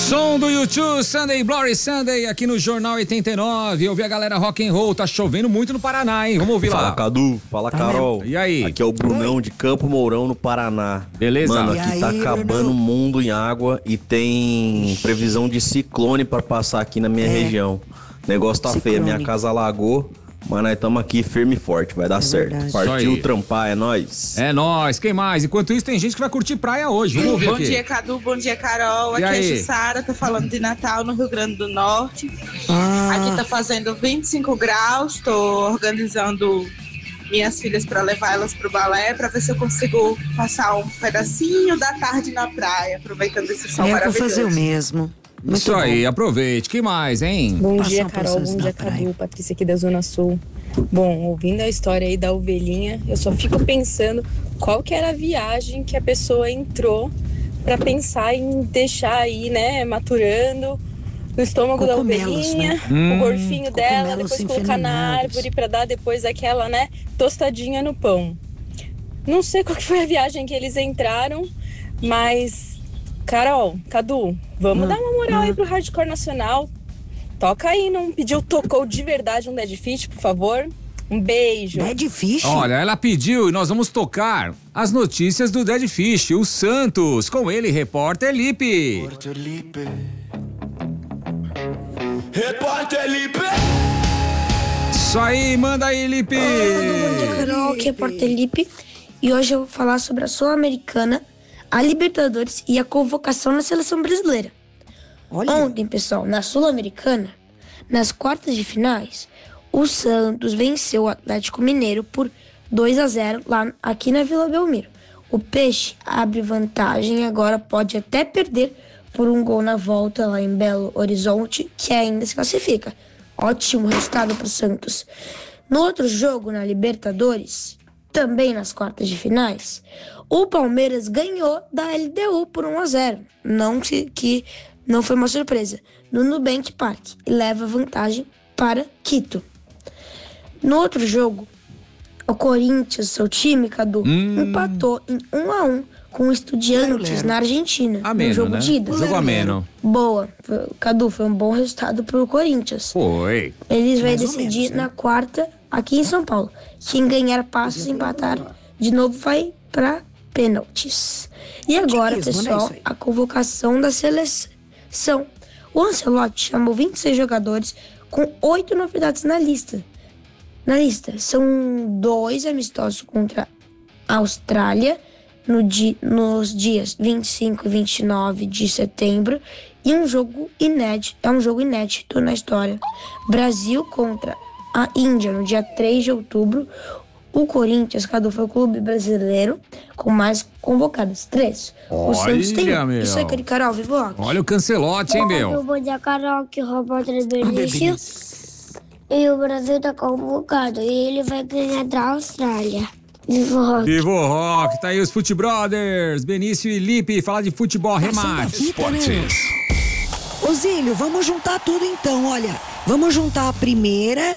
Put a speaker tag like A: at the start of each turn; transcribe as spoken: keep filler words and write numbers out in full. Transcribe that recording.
A: Som do YouTube, Sunday, Glory Sunday, aqui no Jornal oitenta e nove. Eu vi a galera rock and roll, tá chovendo muito no Paraná, hein? Vamos ouvir
B: Fala,
A: lá.
B: Fala, Cadu. Fala,
A: tá
B: Carol.
A: Mesmo? E aí?
B: Aqui é o Brunão Oi. de Campo Mourão, no Paraná.
A: Beleza?
B: Mano,
A: e
B: aqui
A: aí,
B: tá acabando o mundo em água e tem previsão de ciclone pra passar aqui na minha é. região. O negócio tá ciclone. feio, minha casa alagou. Mas nós estamos aqui firme e forte, vai dar é certo. Verdade. Partiu trampar, é nóis.
A: É nóis, quem mais? Enquanto isso, tem gente que vai curtir praia hoje. Vamos ver
C: Bom
A: aqui.
C: dia, Cadu, bom dia, Carol. Aqui é a Jussara, tô falando de Natal, no Rio Grande do Norte. Ah. Aqui tá fazendo vinte e cinco graus, tô organizando minhas filhas para levar elas pro balé, para ver se eu consigo passar um pedacinho da tarde na praia, aproveitando esse sol
D: é,
C: maravilhoso.
D: Eu vou fazer o mesmo.
A: Muito Isso bom. aí, aproveite. Que mais, hein?
E: Bom Passa dia, Carol. Bom dia, Cadu. Patrícia aqui da Zona Sul. Bom, ouvindo a história aí da ovelhinha, eu só fico pensando qual que era a viagem que a pessoa entrou para pensar em deixar aí, né, maturando no estômago Cogumelos, da ovelhinha, né? hum, o gorfinho dela, depois colocar na árvore para dar depois aquela, né, tostadinha no pão. Não sei qual que foi a viagem que eles entraram, mas... Carol, Cadu, vamos hum, dar uma moral hum. aí pro Hardcore Nacional. Toca aí, não pediu, tocou de verdade um Dead Fish, por favor. Um beijo.
D: Dead Fish?
A: Olha, ela pediu e nós vamos tocar as notícias do Dead Fish, o Santos. Com ele, repórter Lipe. Repórter Lipe. Repórter Lipe. Isso aí, manda aí, Lipe.
F: Olá, bom dia, Carol, aqui é repórter Lipe. E hoje eu vou falar sobre a Sul-Americana, a Libertadores e a convocação na seleção brasileira. Olha. Ontem, pessoal, na Sul-Americana, nas quartas de finais, o Santos venceu o Atlético Mineiro por dois a zero lá aqui na Vila Belmiro. O Peixe abre vantagem e agora pode até perder por um gol na volta lá em Belo Horizonte, que ainda se classifica. Ótimo resultado para o Santos. No outro jogo, na Libertadores, também nas quartas de finais, o Palmeiras ganhou da L D U por um a zero. Não que, que não foi uma surpresa. No Nubank Park. E leva vantagem para Quito. No outro jogo, o Corinthians, seu time, Cadu, hum. empatou em um a um com o Estudiantes na Argentina.
A: Ameno,
F: no jogo
A: né?
F: de ida.
A: Jogo ameno.
F: Boa. Cadu, foi um bom resultado pro Corinthians.
A: Foi.
F: Eles vão decidir menos, né? na quarta aqui em São Paulo. Quem ganhar passos e empatar de novo vai para pênaltis. E agora, pessoal, a convocação da seleção. O Ancelotti chamou vinte e seis jogadores com oito novidades na lista. Na lista, são dois amistosos contra a Austrália no di- nos dias vinte e cinco e vinte e nove de setembro e um jogo inédito, é um jogo inédito na história. Brasil contra a Índia no dia três de outubro. O Corinthians, Cadu, foi o clube brasileiro com mais convocados, três.
A: Olha,
F: o Santos tem um.
A: Meu.
F: Isso aí, Carol, vivo rock.
A: Olha o Cancelote, hein, meu?
G: Bom dia, Carol, que o repórter Benício. E o Brasil tá convocado e ele vai ganhar da Austrália. Vivo rock.
A: Vivo rock, tá aí os Fute Brothers, Benício e Lipe, falar de futebol, remate.
D: Esportes. Ô Zílio, vamos juntar tudo então, olha. Vamos juntar a primeira